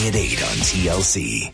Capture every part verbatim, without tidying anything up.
At eight on T L C.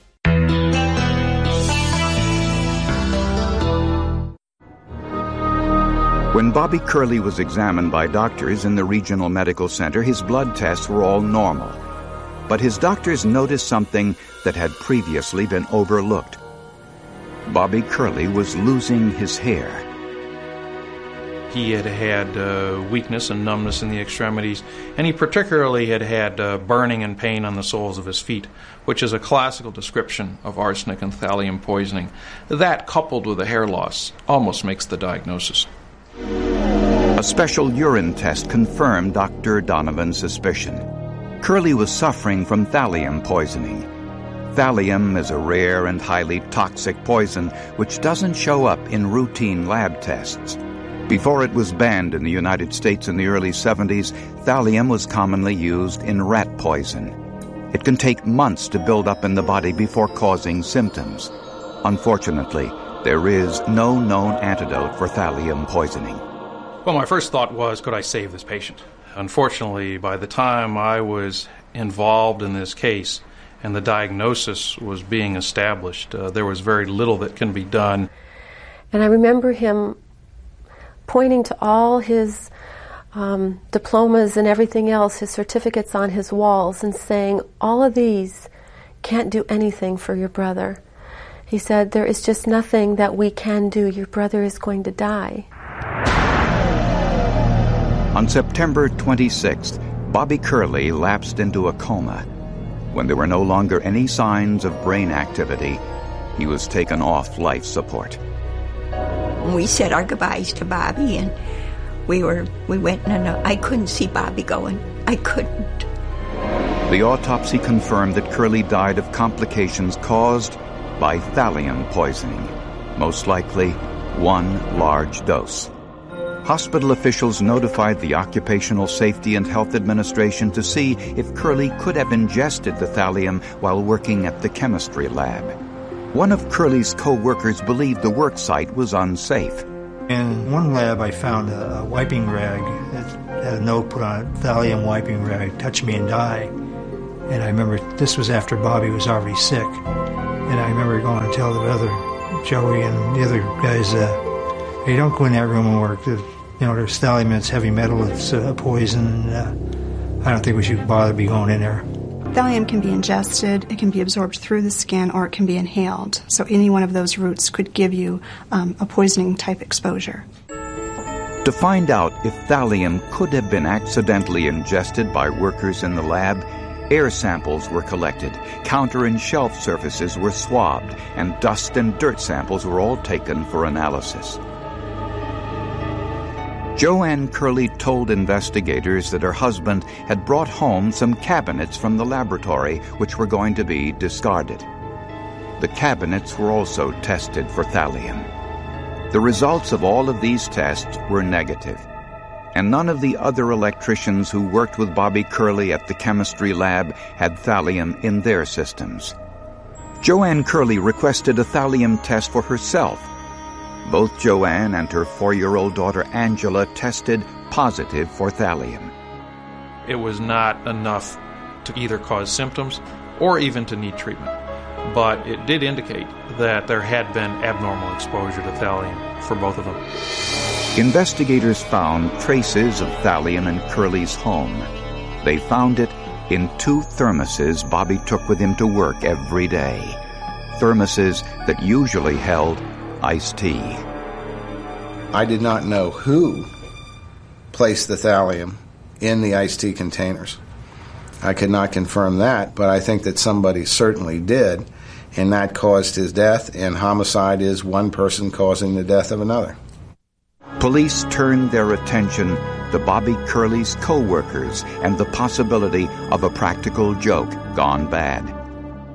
When Bobby Curley was examined by doctors in the regional medical center, his blood tests were all normal. But his doctors noticed something that had previously been overlooked. Bobby Curley was losing his hair. He had had uh, weakness and numbness in the extremities, and he particularly had had uh, burning and pain on the soles of his feet, which is a classical description of arsenic and thallium poisoning. That, coupled with the hair loss, almost makes the diagnosis. A special urine test confirmed Doctor Donovan's suspicion. Curley was suffering from thallium poisoning. Thallium is a rare and highly toxic poison which doesn't show up in routine lab tests. Before it was banned in the United States in the early seventies, thallium was commonly used in rat poison. It can take months to build up in the body before causing symptoms. Unfortunately, there is no known antidote for thallium poisoning. Well, my first thought was, could I save this patient? Unfortunately, by the time I was involved in this case and the diagnosis was being established, uh, there was very little that can be done. And I remember him pointing to all his um, diplomas and everything else, his certificates on his walls, and saying, all of these can't do anything for your brother. He said, there is just nothing that we can do. Your brother is going to die. On September twenty-sixth, Bobby Curley lapsed into a coma. When there were no longer any signs of brain activity, he was taken off life support. We said our goodbyes to Bobby, and we were we went and I couldn't see Bobby going. I couldn't. The autopsy confirmed that Curley died of complications caused by thallium poisoning, most likely one large dose. Hospital officials notified the Occupational Safety and Health Administration to see if Curley could have ingested the thallium while working at the chemistry lab. One of Curley's co-workers believed the work site was unsafe. In one lab, I found a, a wiping rag that had a note put on it, thallium wiping rag, touch me and die. And I remember this was after Bobby was already sick. And I remember going to tell the other, Joey and the other guys, uh, hey, don't go in that room and work. You know, there's thallium, it's heavy metal, it's a uh, poison. Uh, I don't think we should bother be going in there. Thallium can be ingested, it can be absorbed through the skin, or it can be inhaled. So any one of those routes could give you um, a poisoning-type exposure. To find out if thallium could have been accidentally ingested by workers in the lab, air samples were collected, counter and shelf surfaces were swabbed, and dust and dirt samples were all taken for analysis. Joanne Curley told investigators that her husband had brought home some cabinets from the laboratory which were going to be discarded. The cabinets were also tested for thallium. The results of all of these tests were negative, and none of the other electricians who worked with Bobby Curley at the chemistry lab had thallium in their systems. Joanne Curley requested a thallium test for herself. Both Joanne and her four-year-old daughter Angela tested positive for thallium. It was not enough to either cause symptoms or even to need treatment, but it did indicate that there had been abnormal exposure to thallium for both of them. Investigators found traces of thallium in Curley's home. They found it in two thermoses Bobby took with him to work every day, thermoses that usually held iced tea. I did not know who placed the thallium in the iced tea containers. I could not confirm that, but I think that somebody certainly did, and that caused his death, and homicide is one person causing the death of another. Police turned their attention to Bobby Curley's co-workers and the possibility of a practical joke gone bad.